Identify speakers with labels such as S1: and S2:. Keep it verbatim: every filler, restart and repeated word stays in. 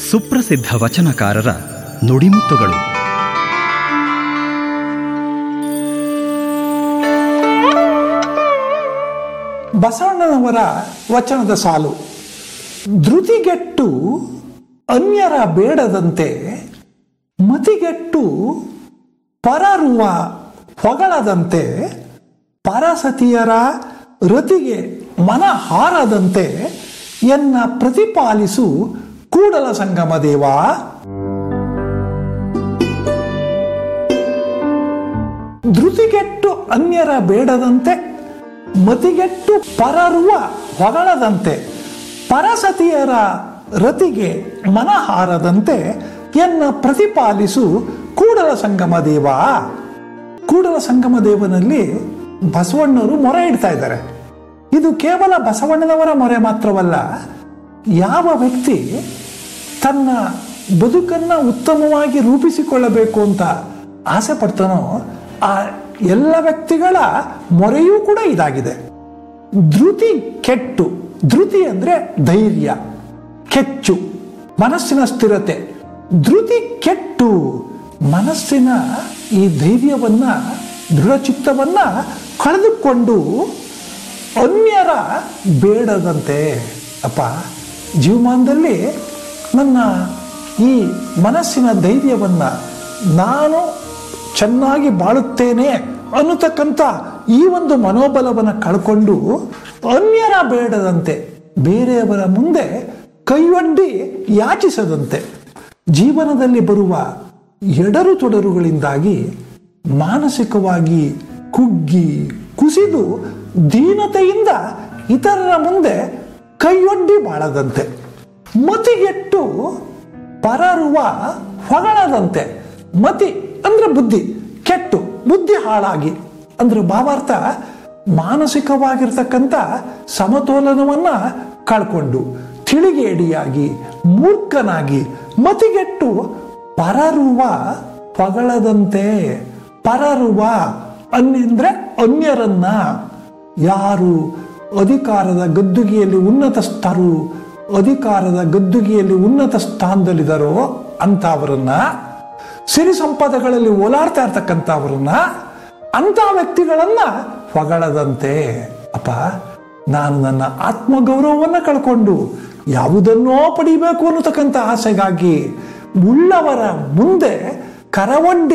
S1: ಸುಪ್ರಸಿದ್ಧ ವಚನಕಾರರ ನುಡಿಮುತ್ತುಗಳು.
S2: ಬಸವಣ್ಣನವರ ವಚನದ ಸಾಲು: ಧೃತಿಗೆಟ್ಟು ಅನ್ಯರ ಬೇಡದಂತೆ, ಮತಿಗೆಟ್ಟು ಪರರುವ ಹೊಗಳದಂತೆ, ಪರಸತಿಯರ ರತಿಗೆ ಮನ ಹಾರದಂತೆ ಎನ್ನ ಪ್ರತಿಪಾಲಿಸು ಕೂಡಲ ಸಂಗಮ ದೇವ. ಧೃತಿಗೆಟ್ಟು ಅನ್ಯರ ಬೇಡದಂತೆ, ಮತಿಗೆಟ್ಟು ಪರರುವ ಹೊಗಳದಂತೆ, ಪರಸತಿಯರ ರತಿಗೆ ಮನಹಾರದಂತೆ ಎನ್ನ ಪ್ರತಿಪಾಲಿಸು ಕೂಡಲ ಸಂಗಮ ದೇವ. ಕೂಡಲ ಸಂಗಮ ದೇವನಲ್ಲಿ ಬಸವಣ್ಣವರು ಮೊರೆ ಇಡ್ತಾ ಇದ್ದಾರೆ. ಇದು ಕೇವಲ ಬಸವಣ್ಣನವರ ಮೊರೆ ಮಾತ್ರವಲ್ಲ. ಯಾವ ವ್ಯಕ್ತಿ ತನ್ನ ಬದುಕನ್ನು ಉತ್ತಮವಾಗಿ ರೂಪಿಸಿಕೊಳ್ಳಬೇಕು ಅಂತ ಆಸೆ ಪಡ್ತಾನೋ ಆ ಎಲ್ಲ ವ್ಯಕ್ತಿಗಳ ಮೊರೆಯೂ ಕೂಡ ಇದಾಗಿದೆ. ಧೃತಿ ಕೆಟ್ಟು, ಧೃತಿ ಅಂದ್ರೆ ಧೈರ್ಯ, ಕೆಚ್ಚು ಮನಸ್ಸಿನ ಸ್ಥಿರತೆ. ಧೃತಿ ಕೆಟ್ಟು ಮನಸ್ಸಿನ ಈ ಧೈರ್ಯವನ್ನ, ದೃಢಚಿತ್ತವನ್ನ ಕಳೆದುಕೊಂಡು ಅನ್ಯರ ಬೇಡದಂತೆ. ಅಪ್ಪ, ಜೀವಮಾನದಲ್ಲಿ ನನ್ನ ಈ ಮನಸ್ಸಿನ ಧೈರ್ಯವನ್ನ, ನಾನು ಚೆನ್ನಾಗಿ ಬಾಳುತ್ತೇನೆ ಅನ್ನತಕ್ಕಂಥ ಈ ಒಂದು ಮನೋಬಲವನ್ನು ಕಳ್ಕೊಂಡು ಅನ್ಯರ ಬೇಡದಂತೆ, ಬೇರೆಯವರ ಮುಂದೆ ಕೈಯೊಡ್ಡಿ ಯಾಚಿಸದಂತೆ, ಜೀವನದಲ್ಲಿ ಬರುವ ಎಡರು ತೊಡರುಗಳಿಂದಾಗಿ ಮಾನಸಿಕವಾಗಿ ಕುಗ್ಗಿ ಕುಸಿದು ದೀನತೆಯಿಂದ ಇತರರ ಮುಂದೆ ಕೈಯೊಡ್ಡಿ ಬಾಳದಂತೆ, ಮತಿಗೆಟ್ಟು ಪರರುವ ಹೊಗಳದಂತೆ. ಮತಿ ಅಂದ್ರೆ ಬುದ್ಧಿ, ಕೆಟ್ಟು ಬುದ್ಧಿ ಹಾಳಾಗಿ ಅಂದ್ರೆ ಭಾವಾರ್ಥ ಮಾನಸಿಕವಾಗಿರ್ತಕ್ಕಂಥ ಸಮತೋಲನವನ್ನ ಕಳ್ಕೊಂಡು ತಿಳಿಗೇಡಿಯಾಗಿ ಮೂರ್ಖನಾಗಿ ಮತಿಗೆಟ್ಟು ಪರರುವ ಹೊಗಳದಂತೆ. ಪರರುವ ಅನ್ನೆಂದ್ರೆ ಅನ್ಯರನ್ನ, ಯಾರು ಅಧಿಕಾರದ ಗದ್ದುಗೆಯಲ್ಲಿ ಉನ್ನತಸ್ಥರು, ಅಧಿಕಾರದ ಗದ್ದುಗೆಯಲ್ಲಿ ಉನ್ನತ ಸ್ಥಾನದಲ್ಲಿದ್ದಾರೋ ಅಂತವರನ್ನ, ಸಿರಿ ಸಂಪದಗಳಲ್ಲಿ ಓಲಾಡ್ತಾ ಇರ್ತಕ್ಕಂಥವ್ರನ್ನ, ಅಂತ ವ್ಯಕ್ತಿಗಳನ್ನ ಹೊಗಳದಂತೆ. ಅಪ್ಪ, ನಾನು ನನ್ನ ಆತ್ಮಗೌರವವನ್ನು ಕಳ್ಕೊಂಡು ಯಾವುದನ್ನೋ ಪಡಿಬೇಕು ಅನ್ನತಕ್ಕಂಥ ಆಸೆಗಾಗಿ ಉಳ್ಳವರ ಮುಂದೆ ಕರವೊಡ್ಡಿ